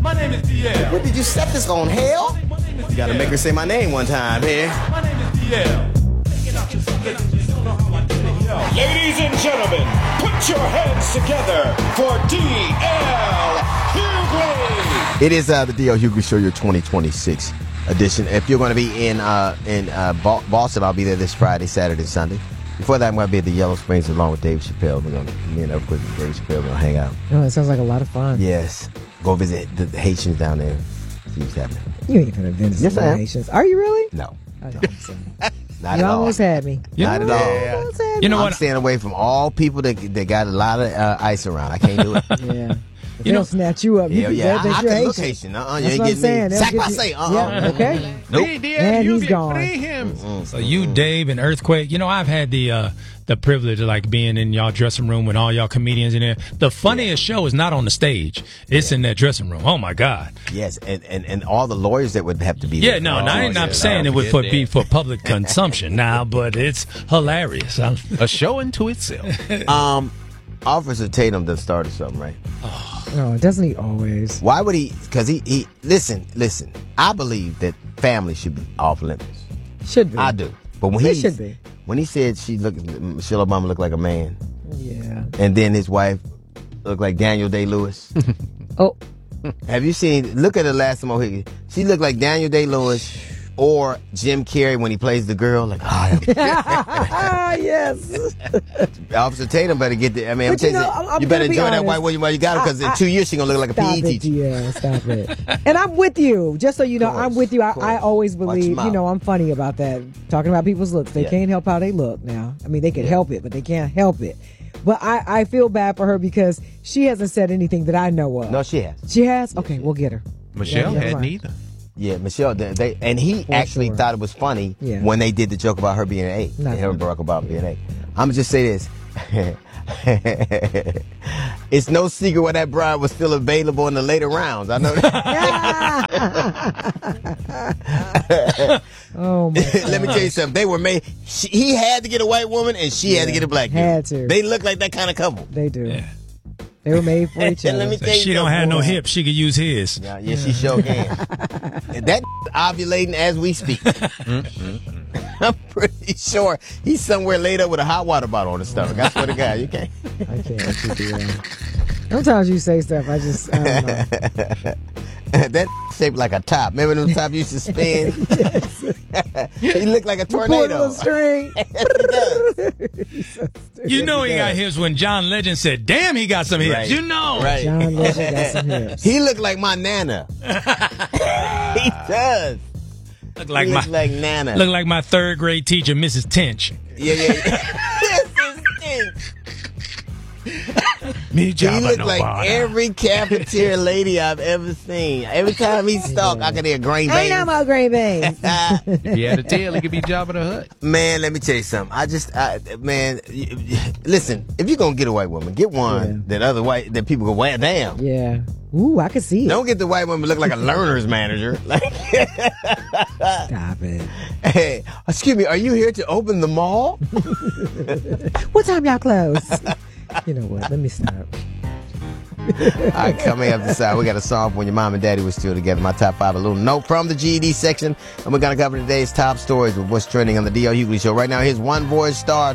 My name is DL. What did you set this on, hell? You gotta make her say my name one time here. My name is DL. Ladies and gentlemen, put your hands together for D.L. Hughley. It is the D.L. Hughley Show, your 2026 edition. If you're going to be in Boston, I'll be there this Friday, Saturday, Sunday. Before that, I'm going to be at the Yellow Springs along with Dave Chappelle. Me and Earthquake and Dave Chappelle are going to hang out. Oh, it sounds like a lot of fun. Yes. Go visit the Haitians down there. See what's happening. You ain't going to visit the Haitians. Are you really? No. I don't think so. Not You at all. almost had me. Not at all. Almost had me. You know I'm what? staying away from all people that got a lot of ice around. I can't do it. Yeah. If they'll snatch you up. Hell yeah. I you're can look Haitian. Haitian. You That's ain't what I'm getting saying. me. They'll Sac get I you- say. Yeah, okay. Nope. And he's gone. So you, Dave, and Earthquake, I've had the privilege of like being in y'all dressing room with all y'all comedians in there. The funniest show is not on the stage; it's in that dressing room. Oh my God! Yes, and all the lawyers that would have to be there. Yeah, no, I'm not saying it would be for public consumption now, but it's hilarious. A show unto itself. Officer Tatum done started something, right? No, doesn't he always? Why would he? Because he listen. I believe that family should be off limits. Should be. I do. But when They should be. When he said Michelle Obama looked like a man, Yeah. and then his wife looked like Daniel Day-Lewis. Oh. Have you seen? Look at her last time. She looked like Daniel Day-Lewis or Jim Carrey when he plays the girl. Like, Yes. Officer Tatum better get the. I mean, But I'm you better gonna be enjoy that honest. white woman while you got her, because in 2 years she's gonna look like a Stop PE it, teacher. yeah, stop it. And I'm with you. Just so you know, I'm with you. I always Watch believe, your mouth. I'm funny about that. Talking about people's looks. They can't help how they look now. I mean, they can help it, but they can't help it. But I feel bad for her because she hasn't said anything that I know of. No, she has. She has? Okay, we'll get her. Michelle Yeah, had right. neither. Yeah, Michelle. And he For actually sure. thought it was funny Yeah. when they did the joke about her being an A. Not Her and Barack Obama being an A. I'm gonna just say this. It's no secret why that bride was still available in the later rounds. I know that. Oh, my God. Let me tell you something. They were made. He had to get a white woman, and she had to get a black dude. Had to. They look like that kind of couple. They do. They were made for each other. Let me tell you She don't something. have no hips. She could use his. Yeah, she sure can. And that ovulating as we speak. I'm pretty sure he's somewhere laid up with a hot water bottle on his stomach. I swear to God, you can't. I can't let you do that. Sometimes you say stuff, I don't know. That shaped like a top. Remember them top used to spin? He looked like a tornado. String. You know he got hips when John Legend said, "Damn, he got some hips." Right. You know. Right. John Legend got some hips. He looked like my Nana. He does. Look like He my looks like Nana. look like my third grade teacher, Mrs. Tench. Yeah. Mrs. Tinch. Me He job looked like every cafeteria lady I've ever seen. Every time he stalked, I could hear grain Ain't no banging. more green beans. If he had a tail, he could be Jabba the Hutt. Man, let me tell you something. Listen, if you're going to get a white woman, get one that people go, well, damn. Yeah. Ooh, I can see it. Don't get the white woman look like a learner's manager. Like, Stop it. hey, excuse me, are you here to open the mall? What time y'all close? You know what? Let me stop. All right, coming up this hour, we got a song when your mom and daddy were still together. My top 5, a little note from the GED section. And we're going to cover today's top stories with what's trending on the D.L. Hughley Show. Right now, here's One Voice Star.